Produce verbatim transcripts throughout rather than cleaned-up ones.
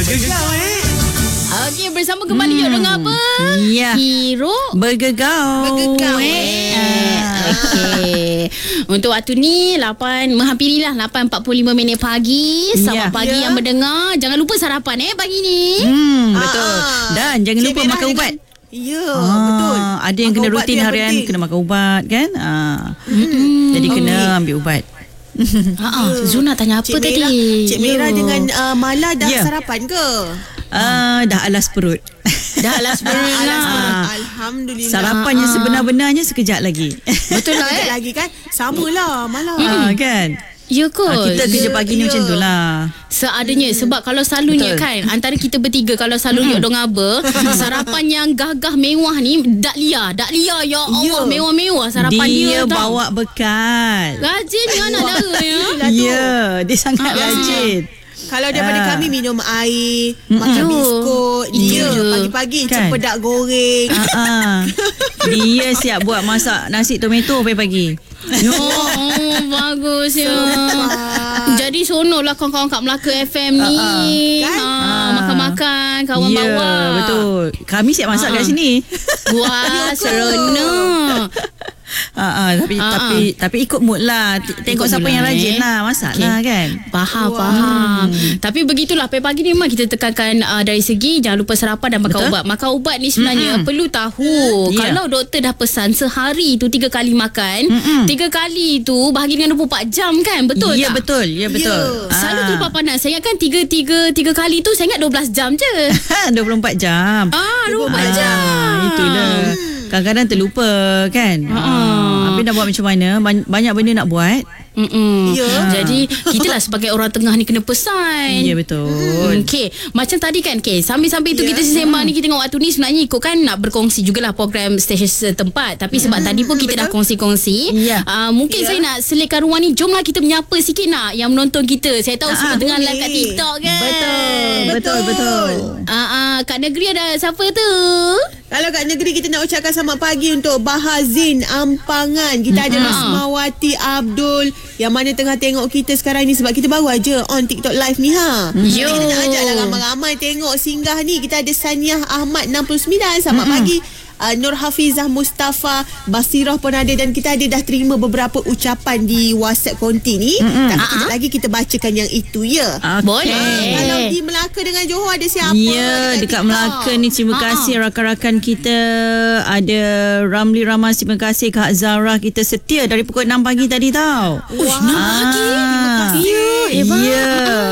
Bergegau eh. Okey, bersama kembali hmm. dengan apa? Ya. Hero Bergegau. Bergegau eh. eh. Okey. Untuk waktu ni lapan menghampirilah lapan empat puluh lima minit pagi. Selamat ya. pagi ya. yang mendengar. Jangan lupa sarapan eh pagi ni. Hmm, betul. Ah. Dan jangan lupa Cik makan ubat. Ya, ah, betul. Ada yang makan kena rutin harian penting. Kena makan ubat kan? Ah. Hmm. Jadi okay. kena ambil ubat. Ha ah, Zuna tanya apa Cik tadi? Merah, Cik Merah dengan uh, Mala dah yeah. sarapan ke? Uh, dah alas perut. Dah alas perut lah. Alhamdulillah. Sarapannya sebenar-benarnya sekejap lagi. Betul lah eh. lagi kan? Samalah Mala. Ah, kan? Ya ke? Ah, kita kerja pagi ni macam tu lah. Seadanya. Sebab kalau selalunya Betul. kan Antara kita bertiga, kalau selalunya hmm. dong aba sarapan yang gagah mewah ni Dahlia Dahlia ya Allah, yeah. mewah-mewah sarapan dia. Dia bawa bekal. Rajin ni anak dara ya. Ya, dia sangat ah. rajin. Kalau daripada ah. kami minum air, Mm-mm. makan biskut, dia je. pagi-pagi kan? cempedak goreng. Ah. Dia siap buat masak nasi tomato pagi-pagi. Oh, bagus ya. Jadi sonolah kawan-kawan kat Melaka F M ni. Uh-uh. Kan? Ha, makan-makan kawan ya, bawa. Betul. Kami siap masak uh-huh. kat sini. Wah, seronok. Ah, ah, tapi ah, tapi ah. tapi ikut mood lah. Tengok siapa yang rajin eh. lah masak okay. lah kan. Faham, wow. faham. Tapi begitulah pagi-pagi ni memang kita tekankan uh, dari segi jangan lupa sarapan dan makan Betul? ubat. Makan ubat ni sebenarnya mm-hmm. perlu tahu yeah. kalau doktor dah pesan sehari tu tiga kali makan, mm-hmm. tiga kali tu bahagi dengan dua puluh empat jam kan? Betul yeah, tak? Betul, ya yeah, betul. Yeah. Ah. Selalu terlupa pandang. Saya ingatkan tiga tiga tiga kali tu saya ingat dua belas jam je. dua puluh empat jam. Ah, dua puluh empat ah, jam. Itulah. Kadang-kadang terlupa kan. Ah. Tapi nak buat macam mana? Banyak benda nak buat. Yeah. Jadi kita lah sebagai orang tengah ni kena pesan. Ya yeah, betul. Hmm, okay. Macam tadi kan okay, sambil-sambil tu yeah. kita sembang ni, kita tengok waktu ni sebenarnya ikut kan nak berkongsi jugalah program stesen setempat. Tapi sebab hmm. tadi pun kita dah kongsi-kongsi yeah. uh, mungkin yeah. saya nak selitkan ruang ni. Jomlah kita menyapa sikit nak yang menonton kita. Saya tahu ah, semua tengah live kat TikTok kan. Betul. Betul betul. Ah, uh, kat negeri ada siapa tu? Kalau kat negeri kita nak ucapkan selamat pagi untuk Bahazin Ampangan. Kita ada Rasmawati Abdul yang mana tengah tengok kita sekarang ni sebab kita baru aja on TikTok live ni ha. Yo. Kita nak ajaklah ramai-ramai tengok singgah ni. Kita ada Saniah Ahmad enam puluh sembilan. Selamat mm-hmm. pagi. Uh, Nur Hafizah Mustafa Basirah pun ada. Dan kita ada dah terima beberapa ucapan di WhatsApp konti ni. Mm-hmm. Tapi kejap lagi kita bacakan yang itu ya. Okay. Boleh. uh, Kalau di Melaka dengan Johor ada siapa? Ya, dekat, dekat Melaka ni terima kasih uh-huh. rakan-rakan kita. Ada Ramli Ramas, terima kasih. Kak Zara kita setia dari pukul enam pagi tadi tau. Ush, enam pagi. Terima kasih. Ya yeah.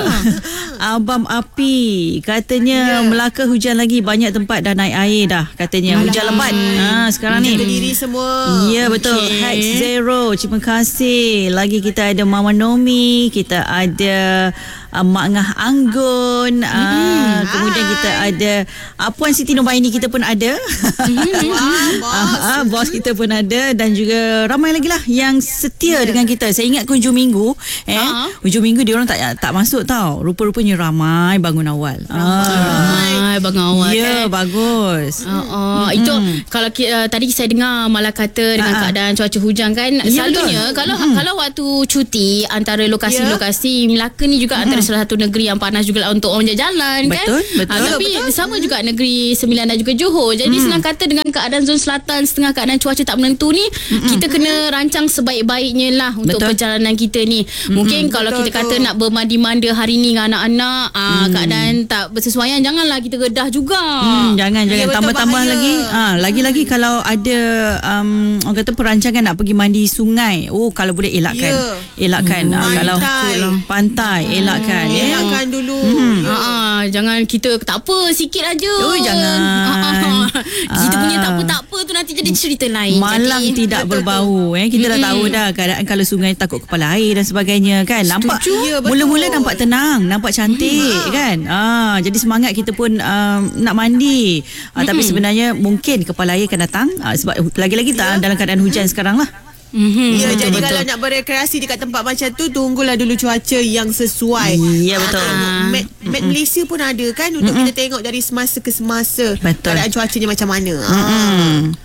Abam Api katanya yeah. Melaka hujan lagi, banyak tempat dah naik air dah katanya. Hujan lebat ha, sekarang ni. Jaga diri semua. Ya yeah, betul. Okay. Hack Zero, terima kasih. Lagi kita ada Mama Nomi, kita ada uh, Mak Ngah Anggun, uh, mm-hmm. kemudian kita ada uh, Puan Siti Nobaini kita pun ada. Mm-hmm. Wah, bos. Uh, uh, bos kita pun ada. Dan juga ramai lagi lah yang setia yeah. dengan kita. Saya ingat hujung minggu eh uh-huh. hujung minggu dia orang tak tak masuk tau. Rupa-rupanya ramai bangun awal. Ramai ah. bangun awal. Ya, yeah, kan? bagus. Uh, uh, mm-hmm. Itu kalau uh, tadi saya dengar Malah kata dengan uh-huh. keadaan cuaca hujan kan. Yeah, selalunya betul. kalau mm-hmm. kalau waktu cuti antara lokasi-lokasi yeah. Melaka ni juga mm-hmm. antara salah satu negeri yang panas juga untuk orang jalan kan. Betul, betul. Uh, tapi betul. sama juga negeri Sembilan dan juga Johor. Jadi mm. senang kata dengan keadaan zon selatan, setengah keadaan cuaca tak menentu ni, mm-hmm. kita kena rancang sebaik-baiknya lah untuk betul. perjalanan kita ni. Mm-hmm. Mungkin kalau betul, kita kata betul. nak bermandi-manda hari ni dengan anak-anak, mm. uh, keadaan tak bersesuaian, janganlah kita redah juga. Mm, jangan, jangan. Ya, tambah-tambah lagi. Ah, lagi-lagi kalau ada um, orang kata perancangan nak pergi mandi sungai. Oh, kalau boleh elakkan. Yeah. Elakkan. Mm. Uh, kalau pantai, elakkan. Mm. Elakkan dulu. Mm. Ya. Uh, jangan kita tak apa, sikit aja. Oh, jangan. Uh, kita punya tak apa-tak apa tu nanti jadi cerita lain. Malang jadi, tidak berbau. Eh. Kita mm. dah tahu dah keadaan kalau sungai takut kepala air dan sebagainya kan. Nampak ya, mula-mula nampak tenang, nampak cantik mm. kan. Ah, jadi semangat kita pun um, nak mandi. Ah, mm. Tapi sebenarnya mungkin kepala air akan datang ah, sebab lagi-lagi tak ya. dalam keadaan hujan sekarang lah. Mm-hmm. Ya, betul, jadi betul. Kalau nak berekreasi dekat tempat macam tu, tunggulah dulu cuaca yang sesuai. Ya, betul. uh, Map, map Malaysia pun ada kan untuk mm-hmm. kita tengok dari semasa ke semasa betul. keadaan cuacanya macam mana. Mm-hmm. ah.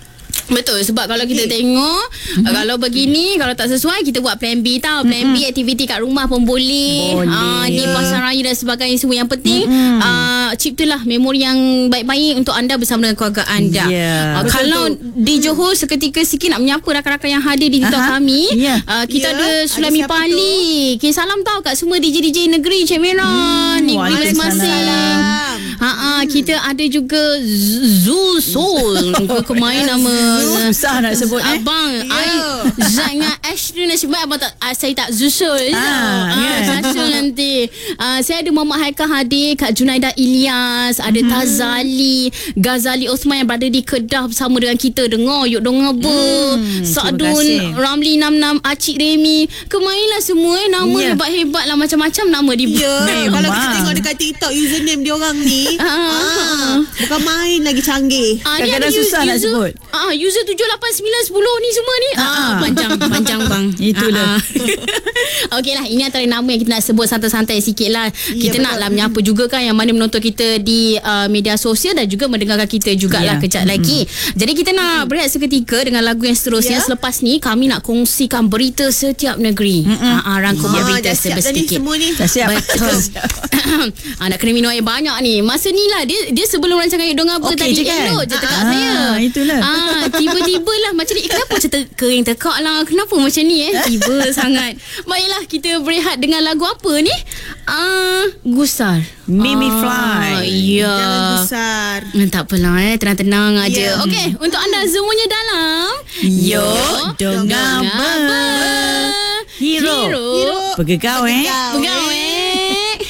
Betul, sebab kalau kita tengok mm-hmm. kalau begini, kalau tak sesuai, kita buat plan B tau. Plan mm-hmm. B, aktiviti kat rumah pun boleh, boleh. Uh, di pasar raya dan sebagainya. Semua yang penting mm-hmm. uh, ciptalah memori yang baik-baik untuk anda bersama dengan keluarga anda. yeah. uh, Kalau di Johor seketika sikit nak menyapa rakan-rakan yang hadir di TikTok kami. yeah. uh, Kita yeah. ada Sulami Pali. Okay, salam tau kat semua D J D J negeri Cik Merah, hmm, negeri masing-masing. Ha ah, kita ada juga Zul Soul. Kemain nama susah nak sebut eh. Abang yeah. I Zat dengan Ashley nak sebut abang tak, uh, saya tak Zusul. Ah, ah Zusul nanti. Uh, saya ada Muhammad Haikal hadir, Kak Junaida Ilyas, ada mm-hmm. Tazali, Ghazali Osman yang berada di Kedah bersama dengan kita. Dengar yuk dengar ber. Mm, Sadun Ramli enam enam, Acik Remy. Kemainlah semua eh, nama yeah. hebat-hebat lah, macam-macam nama di. Ya. Yeah. Kalau kita tengok dekat TikTok username dia orang ni, ah, ah, bukan main lagi canggih. Ah, kadang-kadang susah user, nak sebut. Ah, user tujuh lapan sembilan sepuluh ni semua ni. Ah, ah. panjang panjang bang. Itulah. Ah. Okeylah, ini antara nama yang kita nak sebut santai-santai sikit lah. Ya, kita nak lah menyapa juga kan yang mana menonton kita di uh, media sosial dan juga mendengarkan kita jugalah ya. kejap mm-hmm. lagi. Jadi kita nak berehat seketika dengan lagu yang seterusnya. Ya. Selepas ni kami nak kongsikan berita setiap negeri. Mm-hmm. Ah, ah, rangkuman ah, berita sedikit. Semua ni. Dah siap. Betul. ah, nak kena minum air banyak ni. Masa ni lah dia, dia sebelum rancangan Yuk Dengar Apa okay, tadi kan? elok je tekak ah, saya. Itulah. Ah, tiba-tiba lah macam ni. Eh, kenapa macam kering tekak lah? Kenapa macam ni eh? Tiba sangat. Baiklah, kita berehat dengan lagu apa ni? Ah, Gusar. Mimi ah, Fly. Ya. Jangan gusar. Tak apalah eh, tenang-tenang aja. Yeah. Okey, untuk anda semuanya dalam Yuk Dengar Apa. Hero. Hero. Pegegau eh. Pegegau.